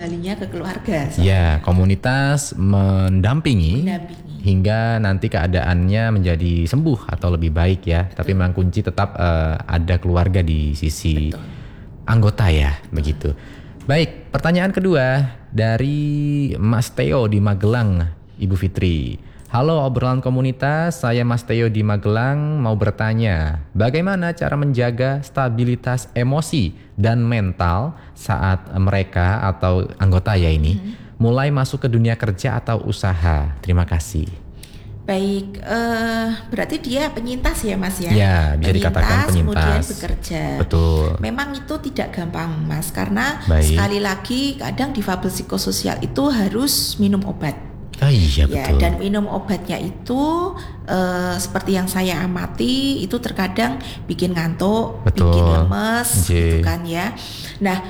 kembalinya ke keluarga. Ya, komunitas mendampingi hingga nanti keadaannya menjadi sembuh atau lebih baik ya. Tapi memang kunci tetap ada keluarga di sisi anggota ya, begitu. Baik, pertanyaan kedua dari Mas Theo di Magelang, Ibu Fitri. Halo obrolan komunitas, saya Mas Theo di Magelang mau bertanya, bagaimana cara menjaga stabilitas emosi dan mental saat mereka atau anggota ya ini mulai masuk ke dunia kerja atau usaha? Terima kasih. Baik, berarti dia penyintas ya Mas ya? Ya, bisa dikatakan penyintas. Kemudian bekerja. Betul. Memang itu tidak gampang Mas, karena sekali lagi kadang difabel psikososial itu harus minum obat. Iya betul. Dan minum obatnya itu seperti yang saya amati itu terkadang bikin ngantuk, bikin lemes, gitu kan ya. Nah,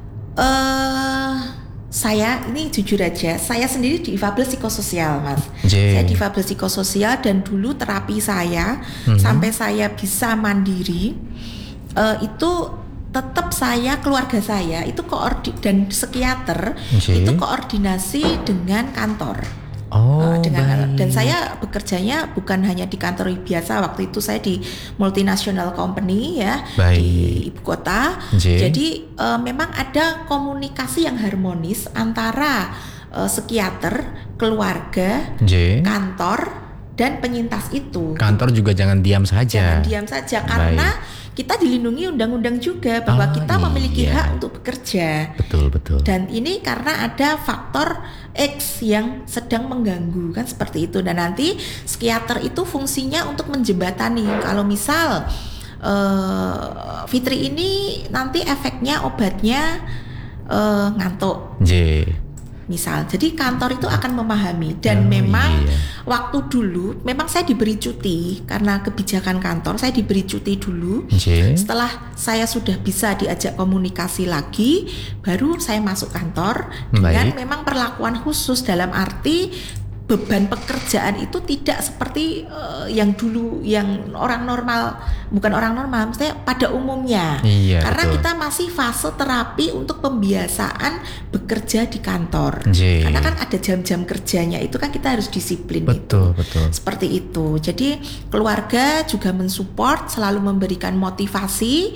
saya ini jujur aja, saya sendiri difabel psikososial Mas. Saya difabel psikososial dan dulu terapi saya sampai saya bisa mandiri itu tetap keluarga saya itu dan psikiater itu koordinasi dengan kantor. Dan saya bekerjanya bukan hanya di kantor biasa, waktu itu saya di multinational company ya, di ibu kota. Jadi memang ada komunikasi yang harmonis antara psikiater, keluarga, kantor dan penyintas itu. Kantor juga jangan diam saja. Jangan diam saja karena kita dilindungi undang-undang juga bahwa kita memiliki hak untuk bekerja. Betul. Dan ini karena ada faktor X yang sedang mengganggu kan seperti itu. Dan nanti psikiater itu fungsinya untuk menjembatani. Kalau misal Fitri ini nanti efeknya obatnya ngantuk. Misal, jadi kantor itu akan memahami dan memang waktu dulu memang saya diberi cuti karena kebijakan kantor, saya diberi cuti dulu. Setelah saya sudah bisa diajak komunikasi lagi, baru saya masuk kantor dengan memang perlakuan khusus dalam arti beban pekerjaan itu tidak seperti yang dulu yang bukan orang normal, maksudnya pada umumnya. Karena kita masih fase terapi untuk pembiasaan bekerja di kantor. Karena kan ada jam-jam kerjanya itu kan kita harus disiplin. Betul. Seperti itu. Jadi keluarga juga mensupport, selalu memberikan motivasi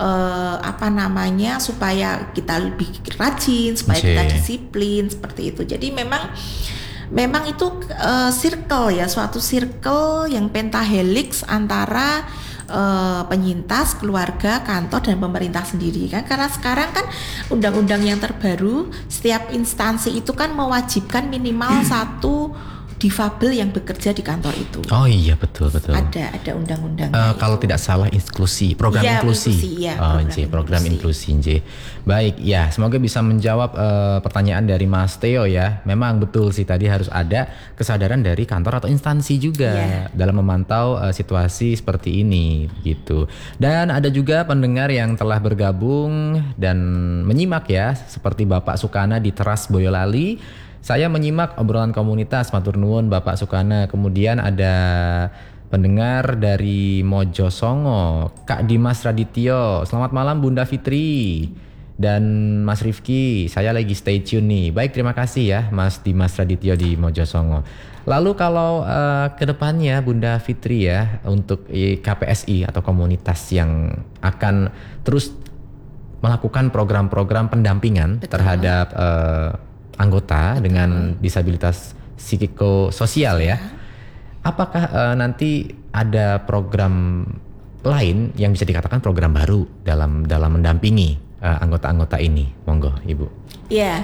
supaya kita lebih rajin, supaya kita disiplin seperti itu. Jadi memang itu suatu circle yang pentahelix antara penyintas, keluarga, kantor dan pemerintah sendiri kan. Karena sekarang kan undang-undang yang terbaru setiap instansi itu kan mewajibkan minimal satu difabel yang bekerja di kantor itu. Oh iya betul. Ada undang-undangnya. Kalau tidak salah program inklusi. Program inklusi. Baik ya, semoga bisa menjawab pertanyaan dari Mas Theo ya. Memang betul sih tadi harus ada kesadaran dari kantor atau instansi juga dalam memantau situasi seperti ini gitu. Dan ada juga pendengar yang telah bergabung dan menyimak ya, seperti Bapak Sukana di Teras Boyolali. Saya menyimak obrolan komunitas, matur nuwun Bapak Sukana. Kemudian ada pendengar dari Mojosongo, Kak Dimas Radityo. Selamat malam Bunda Fitri dan Mas Rifki. Saya lagi stay tune nih. Baik, terima kasih ya Mas Dimas Radityo di Mojosongo. Lalu kalau kedepannya Bunda Fitri ya, untuk KPSI atau komunitas yang akan terus melakukan program-program pendampingan terhadap anggota dengan disabilitas psikososial ya. Apakah nanti ada program lain yang bisa dikatakan program baru dalam mendampingi anggota-anggota ini? Monggo Ibu. Ya,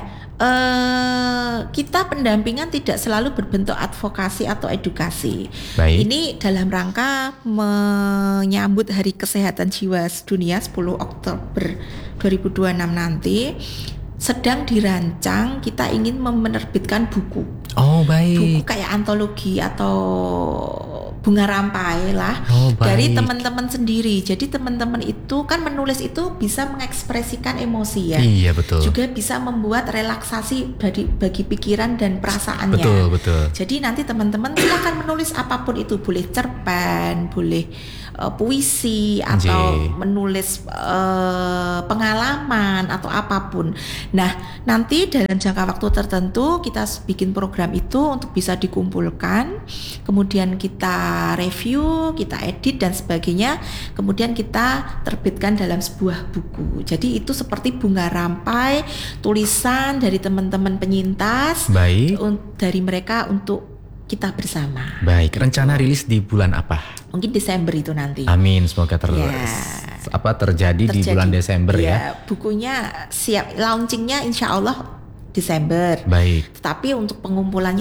kita pendampingan tidak selalu berbentuk advokasi atau edukasi. Ini dalam rangka menyambut Hari Kesehatan Jiwa Sedunia 10 Oktober 2026 nanti. Sedang dirancang, kita ingin menerbitkan buku. Buku kayak antologi atau bunga rampai lah dari teman-teman sendiri. Jadi teman-teman itu kan menulis itu bisa mengekspresikan emosi ya. Iya betul. Juga bisa membuat relaksasi bagi pikiran dan perasaannya. Betul. Jadi nanti teman-teman silakan menulis apapun itu, boleh cerpen, boleh puisi atau menulis pengalaman atau apapun. Nah, nanti dalam jangka waktu tertentu kita bikin program itu untuk bisa dikumpulkan, kemudian kita review, kita edit dan sebagainya, kemudian kita terbitkan dalam sebuah buku. Jadi itu seperti bunga rampai, tulisan dari teman-teman penyintas, dari mereka untuk kita bersama. Baik, rencana rilis di bulan apa? Mungkin Desember itu nanti. Amin, semoga terjadi di bulan Desember ya. Bukunya siap, launchingnya insya Allah Desember. Baik. Tetapi untuk pengumpulan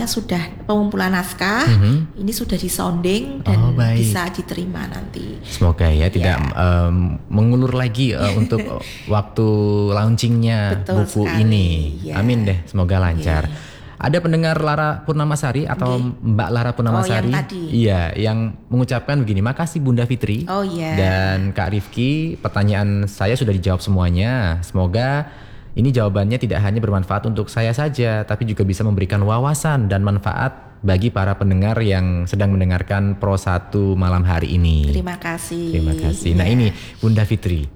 naskah ini sudah disounding dan bisa diterima nanti. Semoga ya tidak mengulur lagi untuk waktu launchingnya buku ini. Amin deh, semoga lancar. Ada pendengar Lara Purnamasari atau Mbak Lara Purnamasari, yang mengucapkan begini, makasih Bunda Fitri dan Kak Rifki, pertanyaan saya sudah dijawab semuanya. Semoga ini jawabannya tidak hanya bermanfaat untuk saya saja, tapi juga bisa memberikan wawasan dan manfaat bagi para pendengar yang sedang mendengarkan Pro 1 malam hari ini. Terima kasih. Terima kasih. Nah ini Bunda Fitri,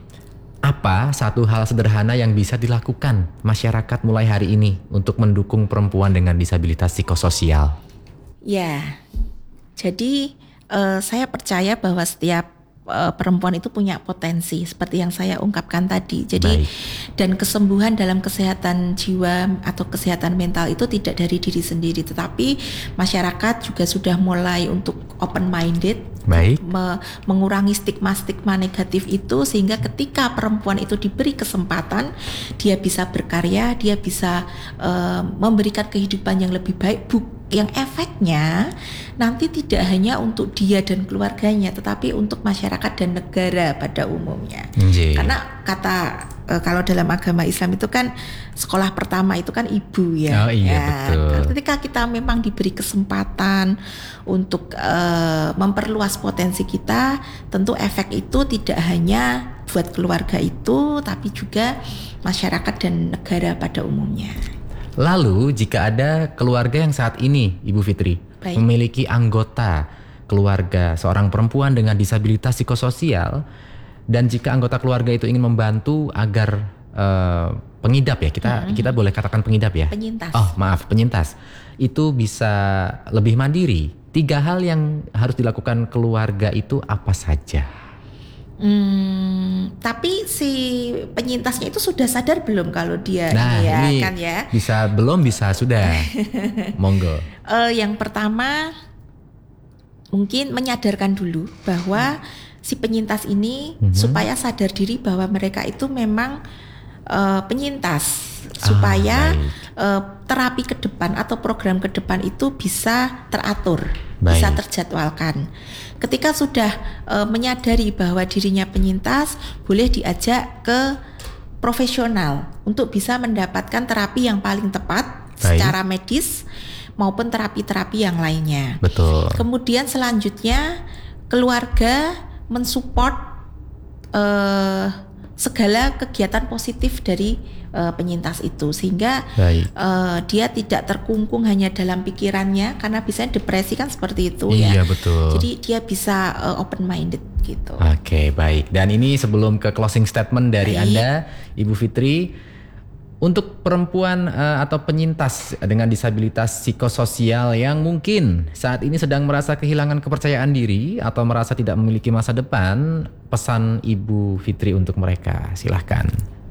apa satu hal sederhana yang bisa dilakukan masyarakat mulai hari ini untuk mendukung perempuan dengan disabilitas psikososial? Ya, jadi saya percaya bahwa setiap perempuan itu punya potensi seperti yang saya ungkapkan tadi. Jadi dan kesembuhan dalam kesehatan jiwa atau kesehatan mental itu tidak dari diri sendiri, tetapi masyarakat juga sudah mulai untuk open minded, mengurangi stigma-stigma negatif itu, sehingga ketika perempuan itu diberi kesempatan, dia bisa berkarya, dia bisa memberikan kehidupan yang lebih baik, yang efeknya nanti tidak hanya untuk dia dan keluarganya, tetapi untuk masyarakat dan negara pada umumnya. Karena kalau dalam agama Islam itu kan sekolah pertama itu kan ibu ya. Betul. Ketika kita memang diberi kesempatan untuk memperluas potensi kita, tentu efek itu tidak hanya buat keluarga itu, tapi juga masyarakat dan negara pada umumnya. Lalu jika ada keluarga yang saat ini Ibu Fitri memiliki anggota keluarga seorang perempuan dengan disabilitas psikososial, dan jika anggota keluarga itu ingin membantu agar pengidap ya, kita boleh katakan pengidap ya? Penyintas itu bisa lebih mandiri. 3 hal yang harus dilakukan keluarga itu apa saja? Tapi si penyintasnya itu sudah sadar belum kalau dia ini kan ya? Bisa belum, bisa sudah. Monggo. Yang pertama mungkin menyadarkan dulu bahwa si penyintas ini supaya sadar diri bahwa mereka itu memang penyintas, supaya terapi ke depan atau program ke depan itu bisa teratur, bisa terjadwalkan. Ketika sudah menyadari bahwa dirinya penyintas, boleh diajak ke profesional untuk bisa mendapatkan terapi yang paling tepat secara medis maupun terapi-terapi yang lainnya. Betul. Kemudian selanjutnya keluarga mensupport segala kegiatan positif dari penyintas itu, sehingga dia tidak terkungkung hanya dalam pikirannya, karena biasanya depresi kan seperti itu. Betul. Jadi dia bisa open minded gitu. Oke, baik. Dan ini sebelum ke closing statement dari Anda Ibu Fitri, untuk perempuan atau penyintas dengan disabilitas psikososial yang mungkin saat ini sedang merasa kehilangan kepercayaan diri atau merasa tidak memiliki masa depan, pesan Ibu Fitri untuk mereka, silahkan.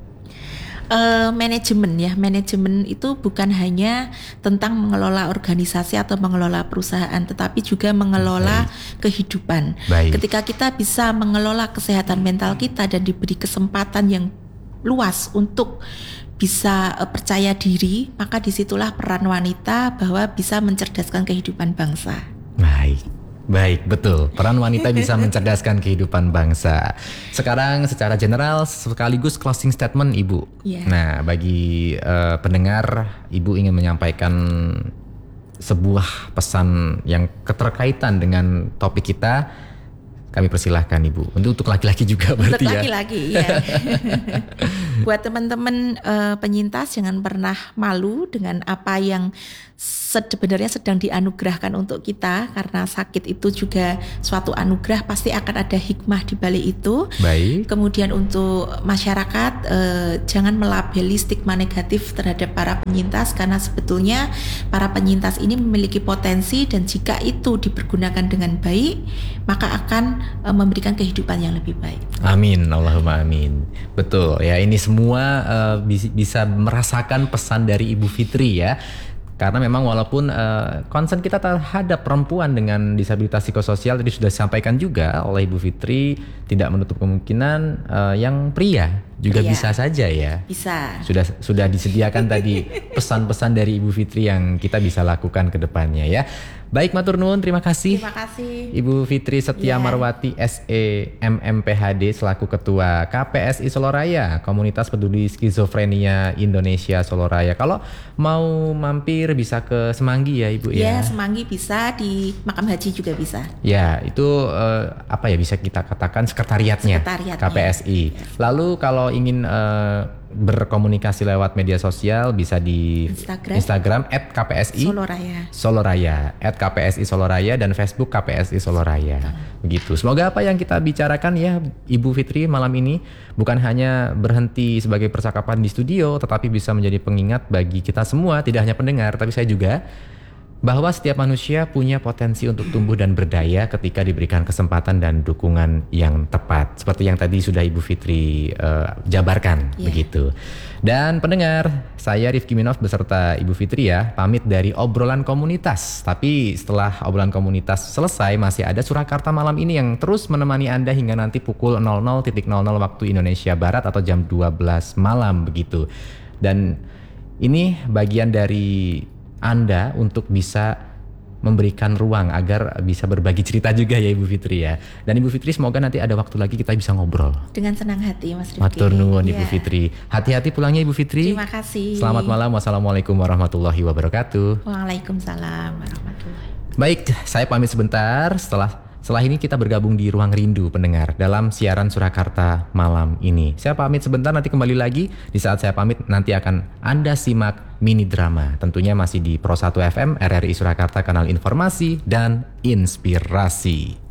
Manajemen itu bukan hanya tentang mengelola organisasi atau mengelola perusahaan, tetapi juga mengelola kehidupan. Ketika kita bisa mengelola kesehatan mental kita dan diberi kesempatan yang luas untuk bisa percaya diri, maka disitulah peran wanita bahwa bisa mencerdaskan kehidupan bangsa. Baik, betul. Peran wanita bisa mencerdaskan kehidupan bangsa. Sekarang secara general sekaligus closing statement Ibu. Nah, bagi pendengar, Ibu ingin menyampaikan sebuah pesan yang keterkaitan dengan topik kita. kami persilahkan Ibu. Untuk laki-laki juga berarti ya. Untuk laki-laki ya. Buat teman-teman penyintas jangan pernah malu dengan apa yang sebenarnya sedang dianugerahkan untuk kita, karena sakit itu juga suatu anugerah, pasti akan ada hikmah di balik itu. Baik. Kemudian untuk masyarakat jangan melabeli stigma negatif terhadap para penyintas, karena sebetulnya para penyintas ini memiliki potensi dan jika itu dipergunakan dengan baik maka akan memberikan kehidupan yang lebih baik. Amin, Allahumma amin. Betul ya, ini semua bisa merasakan pesan dari Ibu Fitri ya. Karena memang walaupun concern kita terhadap perempuan dengan disabilitas psikososial tadi sudah disampaikan juga oleh Ibu Fitri, tidak menutup kemungkinan yang pria juga bisa saja ya. Bisa. Sudah disediakan tadi pesan-pesan dari Ibu Fitri yang kita bisa lakukan ke depannya ya. Baik, matur nuwun, terima kasih. Terima kasih. Ibu Fitri Setia Marwati SE MMPHD selaku Ketua KPSI Soloraya, Komunitas Peduli Skizofrenia Indonesia Soloraya. Kalau mau mampir bisa ke Semanggi ya Ibu ya? Ya, Semanggi bisa, di Makam Haji juga bisa. Ya, itu apa ya bisa kita katakan sekretariatnya KPSI. Lalu kalau ingin berkomunikasi lewat media sosial bisa di Instagram @KPSI Soloraya @KPSI Soloraya dan Facebook KPSI Soloraya. Begitu. Semoga apa yang kita bicarakan ya Ibu Fitri malam ini bukan hanya berhenti sebagai percakapan di studio, tetapi bisa menjadi pengingat bagi kita semua, tidak hanya pendengar tapi saya juga, bahwa setiap manusia punya potensi untuk tumbuh dan berdaya ketika diberikan kesempatan dan dukungan yang tepat. Seperti yang tadi sudah Ibu Fitri jabarkan, begitu. Dan pendengar, saya Rifki Minov beserta Ibu Fitri ya, pamit dari obrolan komunitas. Tapi setelah obrolan komunitas selesai, masih ada Surakarta malam ini yang terus menemani Anda hingga nanti pukul 00.00 waktu Indonesia Barat atau jam 12 malam begitu. Dan ini bagian dari Anda untuk bisa memberikan ruang agar bisa berbagi cerita juga ya Ibu Fitri ya. Dan Ibu Fitri semoga nanti ada waktu lagi kita bisa ngobrol. Dengan senang hati Mas Rifki. Matur nuwun Ibu Fitri. Hati-hati pulangnya Ibu Fitri. Terima kasih. Selamat malam. Wassalamualaikum warahmatullahi wabarakatuh. Waalaikumsalam warahmatullahi wabarakatuh. Baik, saya pamit sebentar. Setelah ini kita bergabung di Ruang Rindu pendengar dalam siaran Surakarta malam ini. Saya pamit sebentar, nanti kembali lagi. Di saat saya pamit nanti akan Anda simak mini drama. Tentunya masih di Pro 1 FM RRI Surakarta, kanal informasi dan inspirasi.